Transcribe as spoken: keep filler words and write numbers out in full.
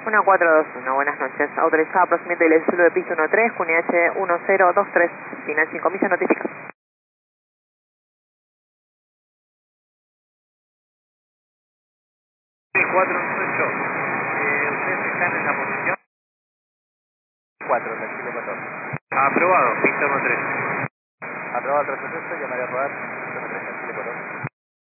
uno cuatro dos uno, buenas noches. Autorizado procedimiento del suelo de piso uno tres, Q N H uno cero dos tres, final cinco millas, notifica. cuatro ocho, eh, ¿ustedes están en la posición? cuatro, del kilo catorce. Aprobado, pista uno tres. Aprobado el retroceso, llamaré a rodar, kilo tres, del kilo catorce.